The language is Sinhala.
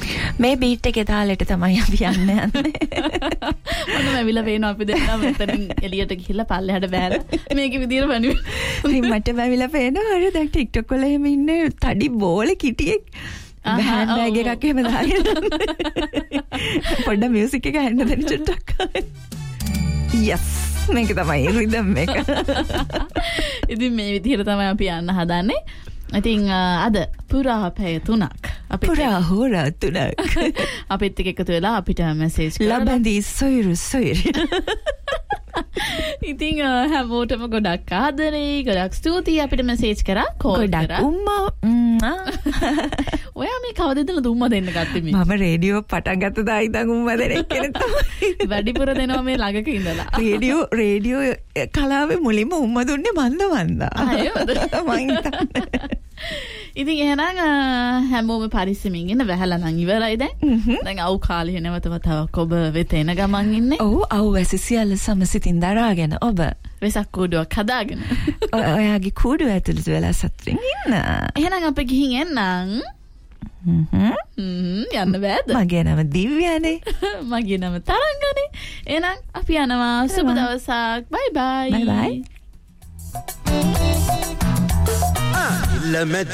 මේ බීට් එකේ තාලෙට තමයි අපි යන්නේ. මොනම ඇවිල්ලා පේනවා අපි දෙන්නා මෙතනින් එළියට ගිහිල්ලා පල්ලෙහාට බෑලා මේකේ විදියට වණි මට බැවිලා පේනවා අර දැන් TikTok වල එහෙම ඉන්නේ තඩි බෝලේ කිටියෙක් බෑන් බෑග් එකක් එහෙම දාගෙන පොඩ්ඩක් මියුසික් එක ඇහෙන්න දෙන්න චුට්ටක්. yes මේක තමයි රිද්ම් එක. ඉතින් මේ විදියට තමයි අපි යන්න හදන්නේ. ඉතින් අද පුරා පැය 3ක් පුරා හොරා 3ක් අපිත් එක්ක එකතු වෙලා අපිට මැසේජ් කරලා ලබන්දී සොයුරු ඉතින් හැමෝටම ගොඩක් ආදරේ ගොඩක් ස්තුතියි අපිට මැසේජ් කරා කෝල් කරා උම්මා ඔයා මේ කවදද දුම්ම දෙන්න ගත්තේ මේ මම රේඩියෝ පටන් ගත්ත දා ඉඳන් උම්මා දෙන එක්කෙනෙක් තමයි වැඩිපුර දෙනවා මේ ළඟක ඉඳලා රේඩියෝ කලාවේ මුලින්ම උම්මා දුන්නේ මන්ද අයෝද මං හිතන්නේ. ඉතින් එහෙනම් හැමෝම පරිස්සමින් ඉන්න වැහලා නම් ඉවරයි දැන් අවු කාලේ නැවතම තවක් ඔබ වෙත එන ගමන් ඉන්නේ. ඔව් අවු වැසි සියල්ල සමසිතින් දරාගෙන ඔබ වෙසක් කූඩුවක් හදාගෙන ඔයාගේ කූඩුව ඇතුළට වෙලා සතුටින් ඉන්න. එහෙනම් අපි ගිහින් එන්නම්. යන්න බෑද? මගේ නම දිව්‍යනේ. මගේ නම තරංගනේ. එහෙනම් අපි යනවා. සුබ දවසක්. bye bye. bye bye.